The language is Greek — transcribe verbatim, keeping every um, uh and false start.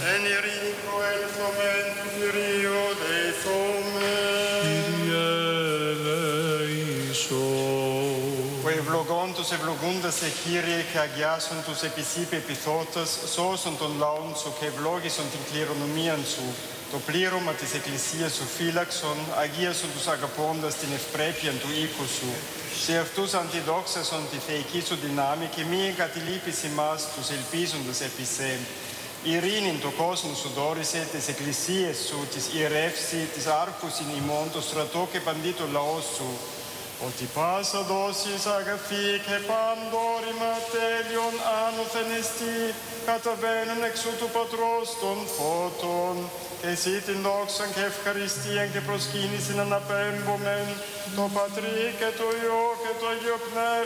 εν ειρήνη προέλθομεν του Κυρίου δεηθόμεν. Κύριε ελέησον. Ο ευλογών τους ευλογούντασε, Κύριε, και αγιάσον τους επισήπε επιθώτας, σώσον τον λαόν σου και ευλόγησον την κληρονομίαν σου. Το πλήρωμα της Εκκλησίας σου φύλαξον, αγίασον τους αγαπώντας την ευπρέπεια του οίκου σου. Σε αυτούς αντιδόξασον τη θεϊκή σου δυνάμει και μη εγκατηλείπεις ημάς τους ελπίζοντας επί σε. Ειρήνην το κόσμο σου δόρισε, τις εκκλησίες σου, τις ιερεύσει, τις άρχους ημών, το στρατό και παντί το λαό σου. Ότι πάσα δόσεις αγαθή και πάντορημα τέλειον άνωθεν εστί, καταβαίνουν εξού του Πατρός των φώτων. Και εσύ την δόξαν και ευχαριστίαν και προσκύνησιν αναπέμπομεν, το Πατρί και το Υιό και το Αγίο Πνεύμα.